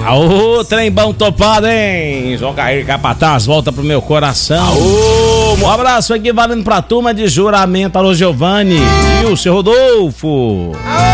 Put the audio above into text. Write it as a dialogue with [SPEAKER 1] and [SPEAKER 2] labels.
[SPEAKER 1] Aô, trem bom topado, hein? Joga aí, capataz, volta pro meu coração. Aô, um abraço aqui valendo pra turma de Juramento. Alô, Giovanni e o seu Rodolfo.